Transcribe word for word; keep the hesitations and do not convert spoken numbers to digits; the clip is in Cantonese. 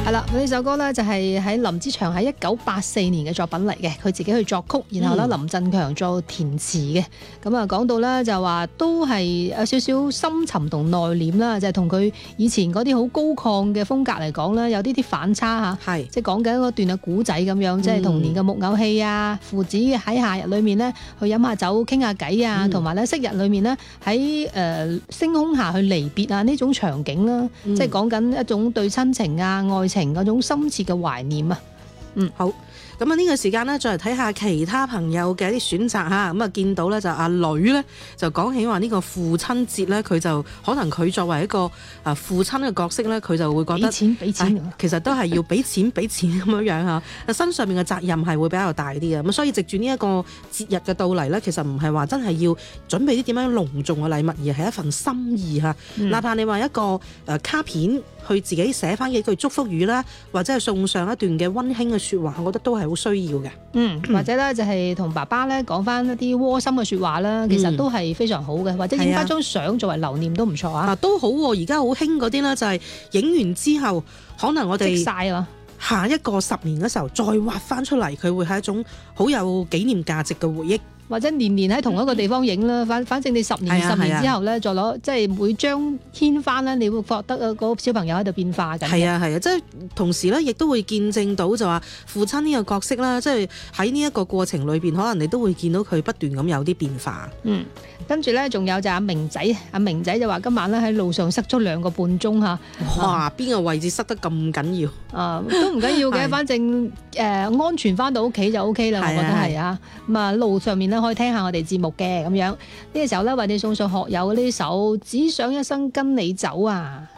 係啦，呢首歌咧就係喺林子祥喺一九八四年嘅作品嚟嘅，佢自己去作曲，然後咧林振強做填詞嘅。咁啊講到咧就話都係有少少深沉同內斂啦，就係同佢以前嗰啲好高亢嘅風格嚟講咧，有啲啲反差嚇。係即係講緊嗰段嘅古仔咁樣，即係童年嘅木偶戲啊，父子喺夏日裏面咧去飲下酒傾下偈啊，同埋咧昔日裏面咧喺誒星空下去離別啊呢種場景啦，嗯、即係講緊一種對親情啊愛情嗰種深切嘅懷念啊。嗯， 好。咁啊呢個時間呢，再嚟睇下其他朋友嘅一啲選擇嚇。咁啊見到咧就阿女咧就講起話呢個父親節咧，佢就可能佢作為一個啊父親嘅角色咧，佢就會覺得俾錢俾錢、 哎，其實都係要俾錢俾錢咁樣樣嚇。身上面嘅責任係會比較大啲嘅。咁所以藉住呢一個節日嘅到嚟咧，其實唔係話真係要準備啲點樣隆重嘅禮物，而係一份心意嚇。嗯、哪怕你話一個誒卡片，去自己寫翻幾句祝福語啦，或者係送上一段嘅溫馨嘅説話，我覺得都係好需要嘅。 嗯，或者咧就係同爸爸咧講翻一啲窩心嘅説話啦，其實都係非常好嘅。或者影翻張相作為留念都唔錯啊。 都好喎、啊，而家好興嗰啲咧就係影完之後，可能我哋積晒啦。 下一個十年嘅時候再畫翻出嚟，佢會係一種好有紀念價值嘅回憶。 或者年年喺同一個地方影啦，反反正你十年、啊、十年之後咧，再攞即係每張牽翻咧，你會覺得啊個小朋友喺度變化緊。 係啊係啊，即係同時咧，亦都會見證到就話父親呢個角色啦，即係喺呢一個過程裏邊，可能你都會見到佢不斷咁有啲變化。 嗯，跟住咧仲有就阿明仔，阿明仔就話今晚咧喺路上塞咗兩個半鐘嚇。 哇！邊、啊、個位置塞得咁緊要？ 啊，都唔緊要嘅，反正誒、呃、安全翻到屋企就 O K 啦，我覺得係啊。咁啊路上面咧可以聽下我哋節目嘅咁樣，呢、這個時候咧為你送上學友呢首《只想一生跟你走》啊。